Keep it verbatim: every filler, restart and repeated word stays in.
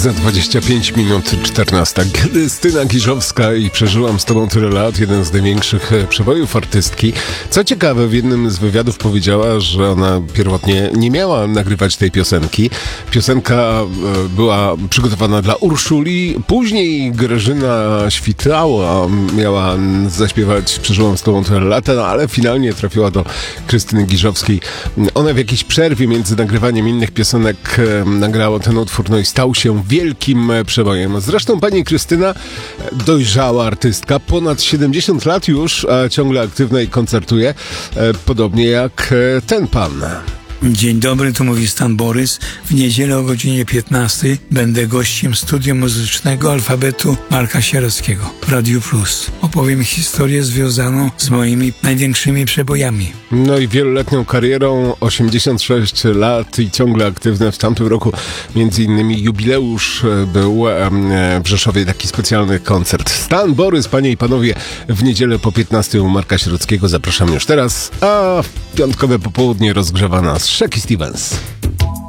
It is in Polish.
Za dwadzieścia pięć minut czternasta. Krystyna Giżowska i Przeżyłam z tobą tyle lat, jeden z największych przebojów artystki. Co ciekawe, w jednym z wywiadów powiedziała, że ona pierwotnie nie miała nagrywać tej piosenki. Piosenka była przygotowana dla Urszuli, później Grażyna Świtała miała zaśpiewać Przeżyłam z tobą tyle lat, no, ale finalnie trafiła do Krystyny Giżowskiej. Ona w jakiejś przerwie między nagrywaniem innych piosenek nagrała ten utwór, no i stał się wielkim przebojem. Zresztą pani Krystyna, dojrzała artystka, ponad siedemdziesiąt lat już, a ciągle aktywna i koncertuje, podobnie jak ten pan. Dzień dobry, tu mówi Stan Borys. W niedzielę o godzinie piętnastej będę gościem studia muzycznego Alfabetu Marka Sierockiego w Radiu Plus. Opowiem historię związaną z moimi największymi przebojami. No i wieloletnią karierą, osiemdziesiąt sześć lat i ciągle aktywny. W tamtym roku między innymi jubileusz był w Rzeszowie, taki specjalny koncert. Stan Borys, panie i panowie, w niedzielę po piętnastej u Marka Sierockiego. Zapraszam już teraz, a w piątkowe popołudnie rozgrzewa nas Shaky Stevens.